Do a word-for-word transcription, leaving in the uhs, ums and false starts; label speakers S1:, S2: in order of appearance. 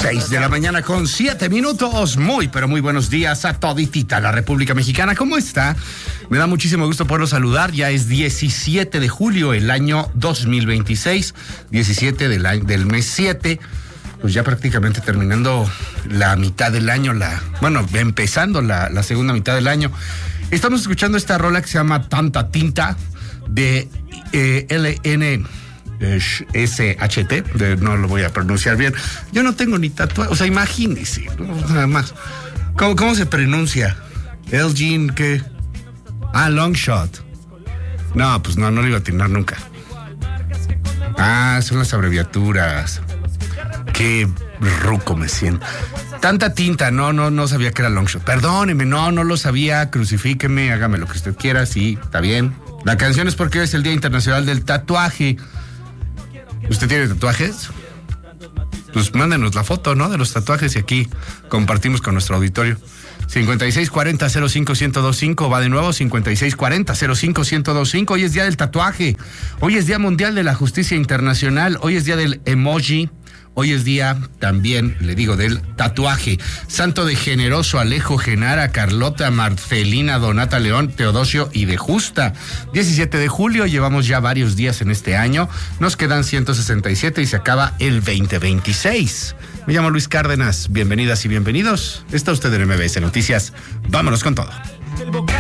S1: seis de la mañana con siete minutos. Muy, pero muy buenos días a toditita la República Mexicana. ¿Cómo está? Me da muchísimo gusto poderlo saludar. Ya es diecisiete de julio, el año dos mil veintiséis. diecisiete del, año, del mes siete. Pues ya prácticamente terminando la mitad del año. La, bueno, empezando la, la segunda mitad del año. Estamos escuchando esta rola que se llama Tanta Tinta de eh, L N S H T, de, no lo voy a pronunciar bien. Yo no tengo ni tatuaje, o sea, imagínese, ¿no? Nada más. ¿Cómo, cómo se pronuncia? Elgin, ¿qué? Ah, Longshot. No, pues no, no lo iba a atinar nunca. Ah, son las abreviaturas. Qué ruco me siento. Tanta tinta, no, no, no sabía que era Longshot. Perdóneme, no, no lo sabía, crucifíqueme, hágame lo que usted quiera, sí, está bien. La canción es porque hoy es el Día Internacional del Tatuaje. ¿Usted tiene tatuajes? Pues mándenos la foto, ¿no? De los tatuajes y aquí compartimos con nuestro auditorio. cincuenta y seis cuarenta cero cinco ciento veinticinco, va de nuevo, cincuenta y seis cuarenta cero cinco ciento veinticinco. Hoy es Día del Tatuaje, hoy es Día Mundial de la Justicia Internacional, hoy es Día del Emoji. Hoy es día también, le digo, del tatuaje. Santo de Generoso, Alejo, Genara, Carlota, Marcelina, Donata, León, Teodosio y de Justa. diecisiete de julio, llevamos ya varios días en este año. Nos quedan ciento sesenta y siete y se acaba el veinte veintiséis. Me llamo Luis Cárdenas. Bienvenidas y bienvenidos. Está usted en M B S Noticias. Vámonos con todo.